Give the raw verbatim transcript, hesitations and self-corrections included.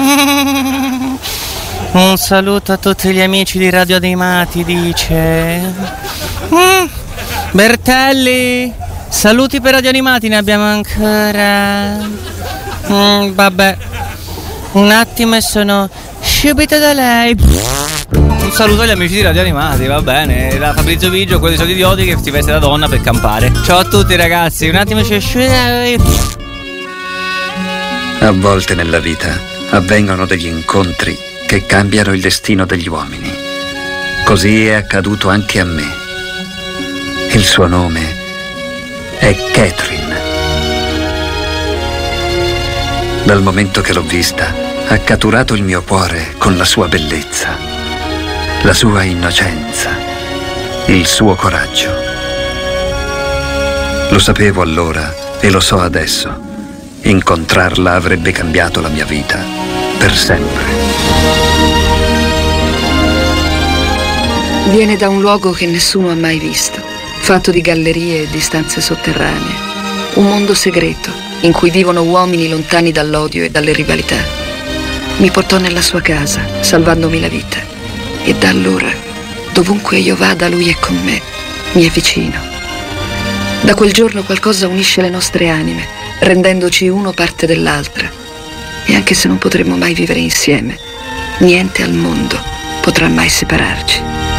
Un saluto a tutti gli amici di Radio Animati, dice. Mm. Bertelli, saluti per Radio Animati, ne abbiamo ancora. Mm, vabbè, un attimo e sono subito da lei. Un saluto agli amici di Radio Animati, va bene. Da Fabrizio Biggio, quelli sono idioti che si veste da donna per campare. Ciao a tutti ragazzi, un attimo c'è. A volte nella vita avvengono degli incontri che cambiano il destino degli uomini. Così è accaduto anche a me. Il suo nome è Catherine. Dal momento che l'ho vista, ha catturato il mio cuore con la sua bellezza, la sua innocenza, il suo coraggio. Lo sapevo allora e lo so adesso. Incontrarla avrebbe cambiato la mia vita per sempre. Viene da un luogo che nessuno ha mai visto, fatto di gallerie e di stanze sotterranee. Un mondo segreto in cui vivono uomini lontani dall'odio e dalle rivalità. Mi portò nella sua casa, salvandomi la vita. E da allora, dovunque io vada, lui è con me, mi è vicino. Da quel giorno qualcosa unisce le nostre anime, rendendoci uno parte dell'altra. E anche se non potremo mai vivere insieme, niente al mondo potrà mai separarci.